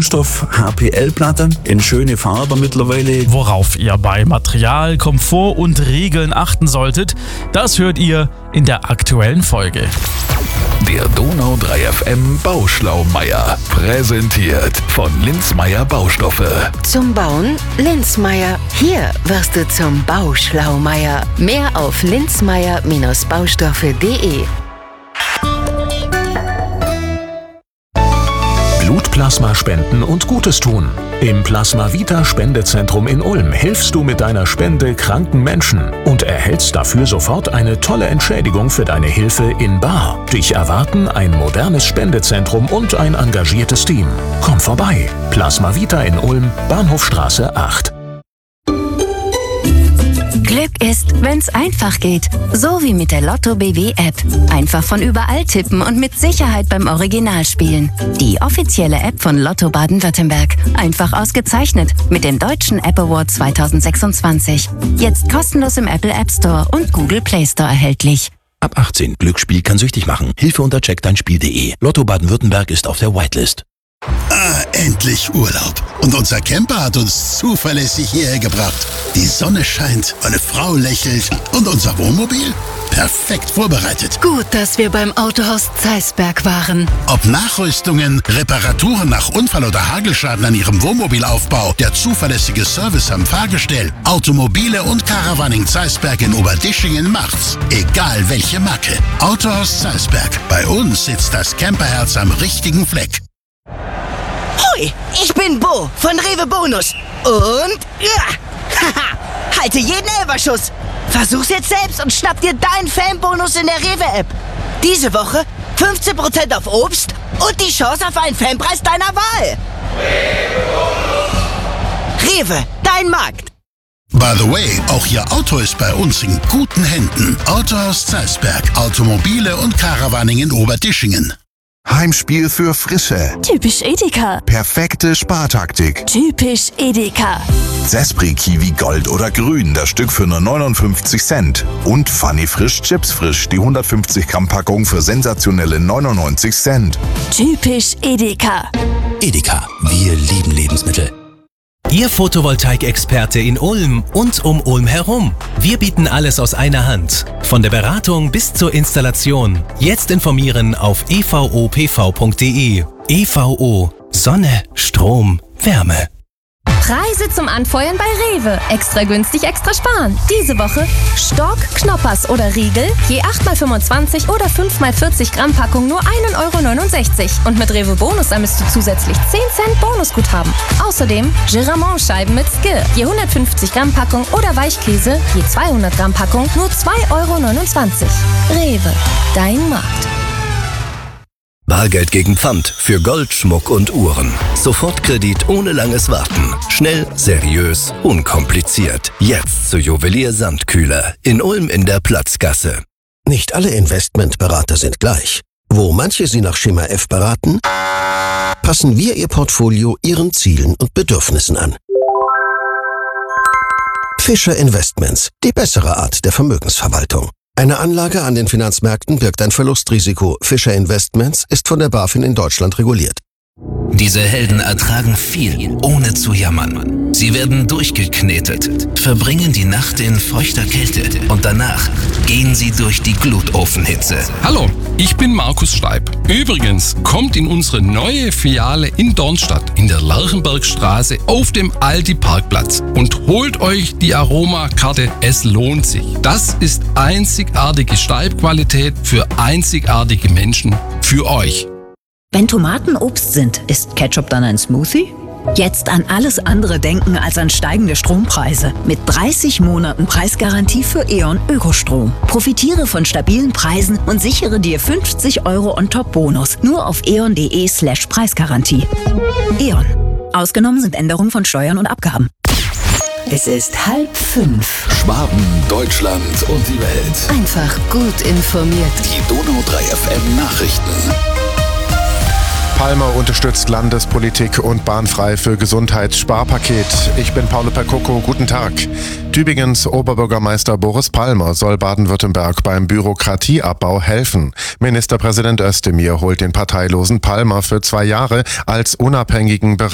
Kunststoff HPL-Platte in schöne Farbe mittlerweile. Worauf ihr bei Material, Komfort und Regeln achten solltet, das hört ihr in der aktuellen Folge. Der Donau 3 FM Bauschlaumeier. Präsentiert von Linzmeier Baustoffe. Zum Bauen Linzmeier. Hier wirst du zum Bauschlaumeier. Mehr auf linzmeier-baustoffe.de. Blutplasma spenden und Gutes tun. Im Plasma Vita Spendezentrum in Ulm hilfst du mit deiner Spende kranken Menschen und erhältst dafür sofort eine tolle Entschädigung für deine Hilfe in bar. Dich erwarten ein modernes Spendezentrum und ein engagiertes Team. Komm vorbei. Plasma Vita in Ulm, Bahnhofstraße 8. Glück ist, wenn's einfach geht. So wie mit der Lotto BW App. Einfach von überall tippen und mit Sicherheit beim Original spielen. Die offizielle App von Lotto Baden-Württemberg. Einfach ausgezeichnet mit dem Deutschen App Award 2026. Jetzt kostenlos im Apple App Store und Google Play Store erhältlich. Ab 18. Glücksspiel kann süchtig machen. Hilfe unter checkdeinspiel.de. Lotto Baden-Württemberg ist auf der Whitelist. Endlich Urlaub. Und unser Camper hat uns zuverlässig hierher gebracht. Die Sonne scheint, meine Frau lächelt und unser Wohnmobil perfekt vorbereitet. Gut, dass wir beim Autohaus Zeisberg waren. Ob Nachrüstungen, Reparaturen nach Unfall oder Hagelschaden an Ihrem Wohnmobilaufbau, der zuverlässige Service am Fahrgestell, Automobile und Caravaning Zeisberg in Oberdischingen macht's. Egal welche Marke. Autohaus Zeisberg. Bei uns sitzt das Camperherz am richtigen Fleck. Hoi, ich bin Bo von Rewe Bonus. Und halte jeden Elberschuss. Versuch's jetzt selbst und schnapp dir deinen Fanbonus in der Rewe-App. Diese Woche 15% auf Obst und die Chance auf einen Fanpreis deiner Wahl. Rewe, dein Markt. By the way, auch Ihr Auto ist bei uns in guten Händen. Autohaus Zeisberg. Automobile und Caravaning in Oberdischingen. Heimspiel für Frische. Typisch Edeka. Perfekte Spartaktik. Typisch Edeka. Zespri Kiwi Gold oder Grün, das Stück für nur 59 Cent. Und Funny Frisch Chips Frisch, die 150 Gramm Packung für sensationelle 99 Cent. Typisch Edeka. Edeka, wir lieben Lebensmittel. Ihr Photovoltaik-Experte in Ulm und um Ulm herum. Wir bieten alles aus einer Hand. Von der Beratung bis zur Installation. Jetzt informieren auf evopv.de. EVO. Sonne, Strom, Wärme. Preise zum Anfeuern bei Rewe. Extra günstig, extra sparen. Diese Woche Stork, Knoppers oder Riegel, je 8x25 oder 5x40 Gramm Packung nur 1,69 € Und mit Rewe Bonus sammelst du zusätzlich 10 Cent Bonusguthaben. Außerdem Giramont-Scheiben mit Skill, je 150 Gramm Packung oder Weichkäse, je 200 Gramm Packung nur 2,29 €. Rewe, dein Markt. Bargeld gegen Pfand für Gold, Schmuck und Uhren. Sofortkredit ohne langes Warten. Schnell, seriös, unkompliziert. Jetzt zu Juwelier Sandkühler in Ulm in der Platzgasse. Nicht alle Investmentberater sind gleich. Wo manche Sie nach Schema F beraten, passen wir Ihr Portfolio Ihren Zielen und Bedürfnissen an. Fischer Investments, die bessere Art der Vermögensverwaltung. Eine Anlage an den Finanzmärkten birgt ein Verlustrisiko. Fischer Investments ist von der BaFin in Deutschland reguliert. Diese Helden ertragen viel, ohne zu jammern. Sie werden durchgeknetet, verbringen die Nacht in feuchter Kälte und danach gehen sie durch die Glutofenhitze. Hallo, ich bin Markus Steib. Übrigens kommt in unsere neue Filiale in Dornstadt in der Lerchenbergstraße auf dem Aldi-Parkplatz und holt euch die Aromakarte. Es lohnt sich. Das ist einzigartige Steibqualität für einzigartige Menschen, für euch. Wenn Tomaten Obst sind, ist Ketchup dann ein Smoothie? Jetzt an alles andere denken als an steigende Strompreise. Mit 30 Monaten Preisgarantie für E.ON Ökostrom. Profitiere von stabilen Preisen und sichere dir 50 € on-top-Bonus. Nur auf eon.de/Preisgarantie. E.ON. Ausgenommen sind Änderungen von Steuern und Abgaben. Es ist 4:30. Schwaben, Deutschland und die Welt. Einfach gut informiert. Die Donau 3 FM Nachrichten. Palmer unterstützt Landespolitik und bahnfrei für Gesundheitssparpaket. Ich bin Paolo Percoco, guten Tag. Tübingens Oberbürgermeister Boris Palmer soll Baden-Württemberg beim Bürokratieabbau helfen. Ministerpräsident Özdemir holt den parteilosen Palmer für 2 Jahre als unabhängigen